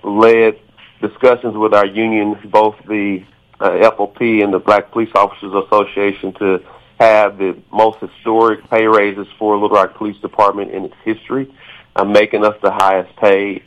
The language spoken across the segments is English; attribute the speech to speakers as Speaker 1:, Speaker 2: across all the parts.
Speaker 1: led discussions with our union, both the FOP and the Black Police Officers Association, to have the most historic pay raises for Little Rock Police Department in its history, making us the highest paid.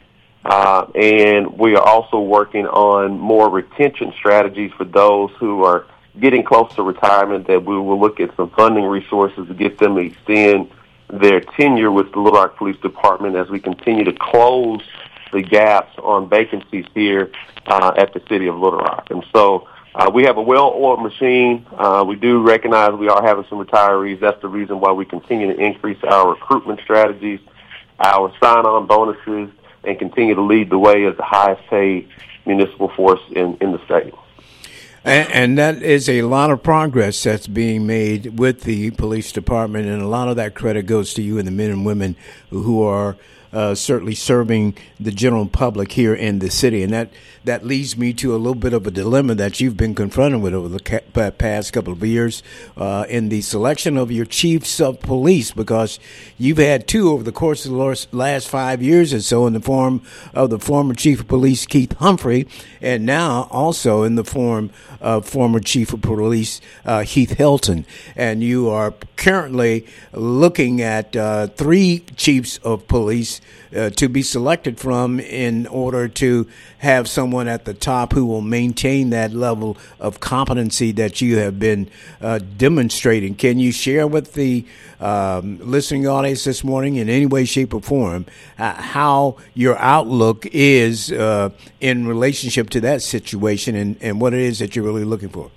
Speaker 1: And we are also working on more retention strategies for those who are getting close to retirement, that we will look at some funding resources to get them to extend their tenure with the Little Rock Police Department as we continue to close the gaps on vacancies here at the city of Little Rock. And so we have a well-oiled machine. We do recognize we are having some retirees. That's the reason why we continue to increase our recruitment strategies, our sign-on bonuses, and continue to lead the way as the highest paid municipal force in the state.
Speaker 2: And that is a lot of progress that's being made with the police department, and a lot of that credit goes to you and the men and women who are certainly serving the general public here in the city. And that leads me to a little bit of a dilemma that you've been confronted with over the past couple of years in the selection of your chiefs of police, because you've had two over the course of the last 5 years or so in the form of the former chief of police, Keith Humphrey, and now also in the form of former chief of police, Heath Helton. And you are currently looking at three chiefs of police to be selected from in order to have someone at the top who will maintain that level of competency that you have been demonstrating. Can you share with the listening audience this morning in any way, shape, or form how your outlook is in relationship to that situation and what it is that you're really looking for?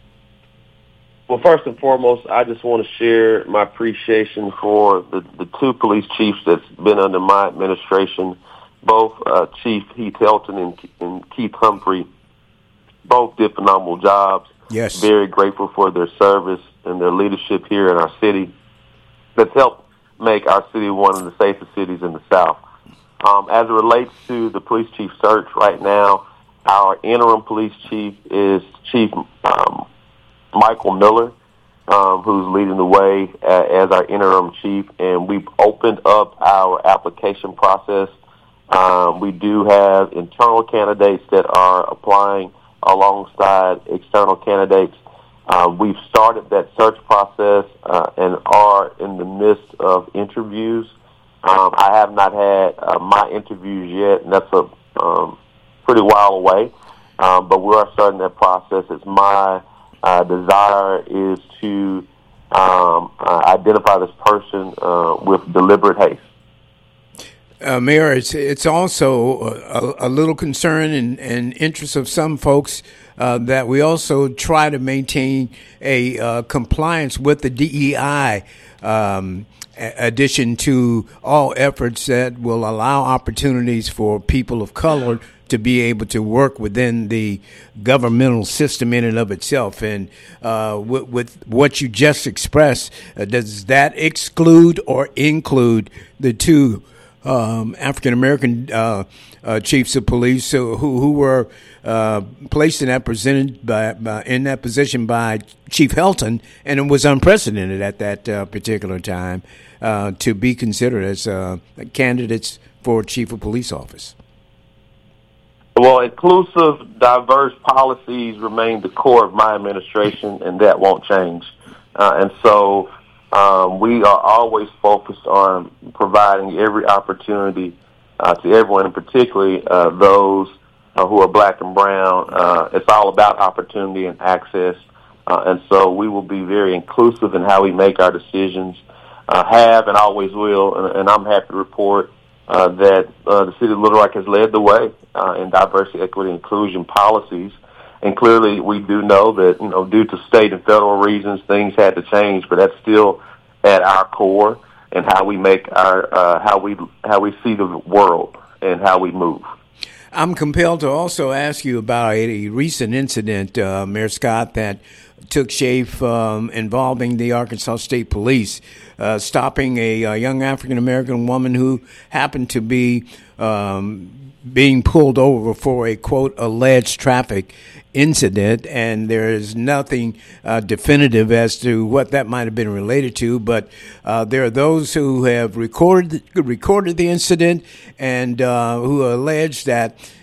Speaker 1: Well, first and foremost, I just want to share my appreciation for the two police chiefs that's been under my administration, both Chief Heath Helton and Keith Humphrey. Both did phenomenal jobs.
Speaker 2: Yes.
Speaker 1: Very grateful for their service and their leadership here in our city that's helped make our city one of the safest cities in the South. As it relates to the police chief search right now, our interim police chief is Chief Michael Miller, who's leading the way as our interim chief, and we've opened up our application process. We do have internal candidates that are applying alongside external candidates. We've started that search process and are in the midst of interviews. I have not had my interviews yet, and that's a pretty while away, but we are starting that process. It's my desire is to identify this person with deliberate haste.
Speaker 2: Mayor, it's also a little concern and interest of some folks that we also try to maintain a compliance with the DEI addition to all efforts that will allow opportunities for people of color to be able to work within the governmental system in and of itself. And with what you just expressed, does that exclude or include the two African-American chiefs of police who were placed in that position by Chief Helton, and it was unprecedented at that particular time to be considered as candidates for chief of police office?
Speaker 1: Well, inclusive, diverse policies remain the core of my administration, and that won't change. And so we are always focused on providing every opportunity to everyone, and particularly those who are black and brown. It's all about opportunity and access. And so we will be very inclusive in how we make our decisions, have and always will. And I'm happy to report that the city of Little Rock has led the way in diversity, equity, and inclusion policies. And clearly, we do know that, due to state and federal reasons, things had to change. But that's still at our core and how we make our how we see the world and how we move.
Speaker 2: I'm compelled to also ask you about a recent incident, Mayor Scott, that took shape involving the Arkansas State Police, stopping a young African-American woman who happened to be being pulled over for a, quote, alleged traffic incident, and there is nothing definitive as to what that might have been related to, but there are those who have recorded the incident and who allege that